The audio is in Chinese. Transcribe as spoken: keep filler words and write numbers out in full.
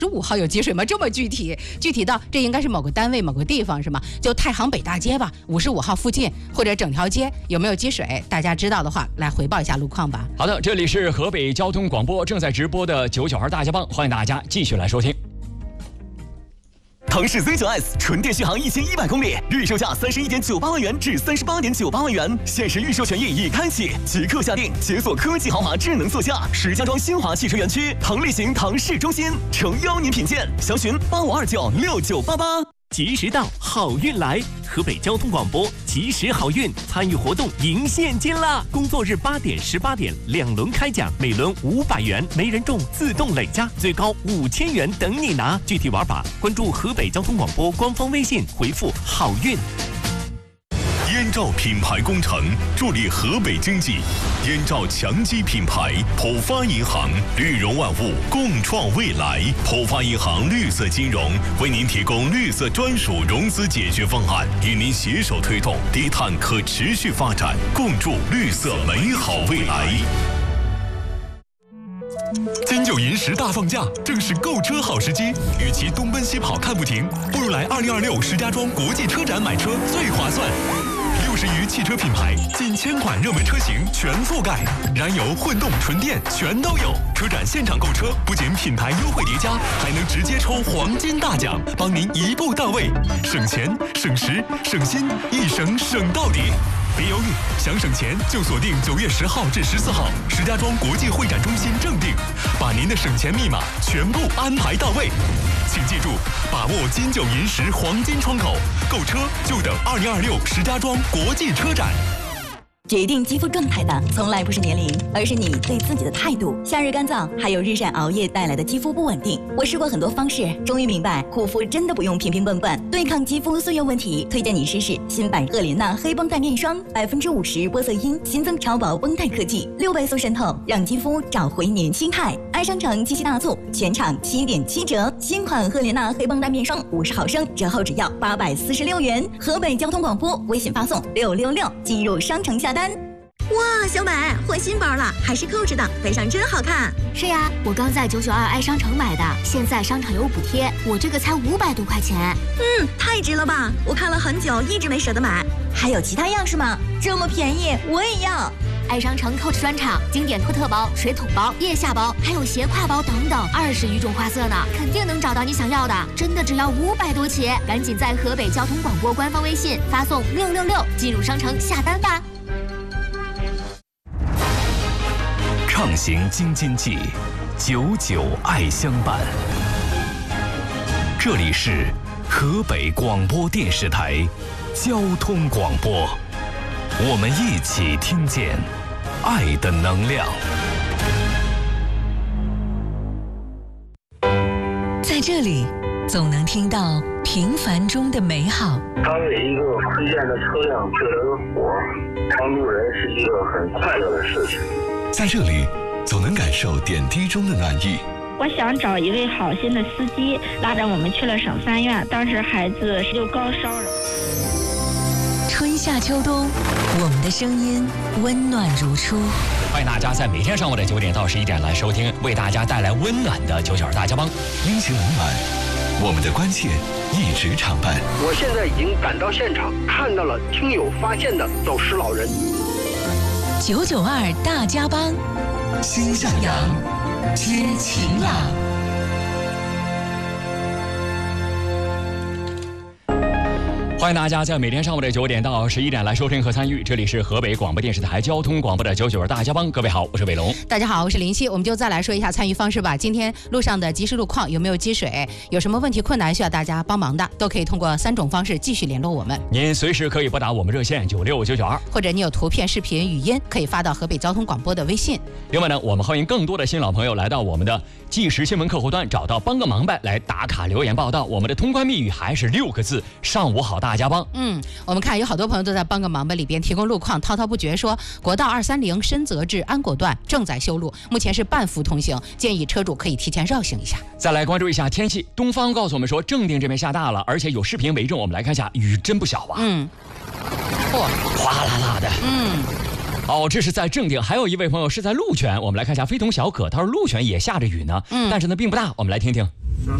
十五号有积水吗？这么具体，具体到这应该是某个单位、某个地方是吗？就太行北大街吧，五十五号附近或者整条街有没有积水？大家知道的话，来回报一下路况吧。 好的，这里是河北交通广播正在直播的九九二大家帮，欢迎大家继续来收听。 腾势 Z 九 S 纯电续航一千一百公里，预售价三十一点九八万元至三十八点九八万元，限时预售权益已开启，即刻下定，解锁科技豪华智能座驾。石家庄新华汽车园区腾力行腾势中心，诚邀您品鉴，详询八五二九六九八八。 及时到，好运来！河北交通广播及时好运参与活动赢现金啦！工作日八点、十八点两轮开奖，每轮五百元，没人中自动累加，最高五千元等你拿。具体玩法关注河北交通广播官方微信，回复好运。 燕赵品牌工程助力河北经济，燕赵强基品牌，浦发银行，绿融万物，共创未来。浦发银行绿色金融为您提供绿色专属融资解决方案，与您携手推动低碳可持续发展，共筑绿色美好未来。金九银十大放假，正是购车好时机。与其东奔西跑看不停，不如来二零二六石家庄国际车展买车最划算。六十余汽车品牌，近千款热门车型全覆盖，燃油、混动、纯电全都有。车展现场购车，不仅品牌优惠叠加，还能直接抽黄金大奖，帮您一步到位，省钱、省时、省心，一省省到底。别犹豫，想省钱就锁定九月十号至十四号石家庄国际会展中心正定，把您的省钱密码全部安排到位。请记住，把握金九银十黄金窗口，购车就等二零二六石家庄国际车展。 决定肌肤状态的从来不是年龄，而是你对自己的态度。夏日干燥，还有日晒熬夜带来的肌肤不稳定，我试过很多方式，终于明白护肤真的不用瓶瓶罐罐。对抗肌肤岁月问题，推荐你试试新版赫莲娜黑绷带面霜，百分之五十玻色因，新增超薄绷带科技，六倍速渗透，让肌肤找回年轻态。爱商城七夕大促，全场七点七折，新款赫莲娜黑绷带面霜五十毫升，折后只要八百四十六元。河北交通广播微信发送六六六进入商城下单。 哇，小美换新包了，还是扣着的，背上真好看。 是呀，我刚在九九二爱商城买的，现在商场有补贴，我这个才五百多块钱。 嗯，太值了吧！我看了很久，一直没舍得买。 还有其他样式吗？这么便宜，我也要。 爱商城 Coach 专场，经典托特包、水桶包、腋下包，还有斜挎包等等，二十余种花色呢，肯定能找到你想要的。真的只要五百多起，赶紧在河北交通广播官方微信发送六六六进入商城下单吧。 畅行京津冀，九九爱相伴。这里是河北广播电视台交通广播，我们一起听见爱的能量。 在这里，总能听到平凡中的美好。 当为一个推荐的车辆救了个火，帮助人是一个很快乐的事情。 在这里，总能感受点滴中的暖意。 我想找一位好心的司机，拉着我们去了省三院，当时孩子就高烧了。 春夏秋冬，我们的声音温暖如初。 欢迎大家在每天上午的九点到十一点来收听，为大家带来温暖的九九二大家帮， 温情冷暖，我们的关切一直常伴。 我现在已经赶到现场，看到了听友发现的走失老人。 九九二大家帮， 心向阳， 知晴朗。 欢迎大家在每天上午的九点到十一点来收听和参与，这里是河北广播电视台交通广播的九九二大家帮，各位好，我是伟龙。 大家好，我是林夕，我们就再来说一下参与方式吧。今天路上的即时路况有没有积水，有什么问题困难需要大家帮忙的，都可以通过三种方式继续联络我们。 您随时可以拨打我们热线九六九九二， 或者你有图片、视频、语音，可以发到河北交通广播的微信。 另外呢，我们欢迎更多的新老朋友来到我们的即时新闻客户端，找到帮个忙呗来打卡留言报道。我们的通关密语还是六个字：上午好大家帮。 嗯。我们看有好多朋友都在帮个忙吧里边提供路况，滔滔不绝说国道二三零深泽至安果段正在修路，目前是半幅通行，建议车主可以提前绕行一下。 再来关注一下天气，东方告诉我们说正定这边下大了，而且有视频为证，我们来看一下，雨真不小啊。 嗯， 嚯，哗啦啦的。 嗯。 哦，这是在正定，还有一位朋友是在鹿泉，我们来看一下非同小可，他说鹿泉也下着雨呢，嗯，但是呢并不大，我们来听听。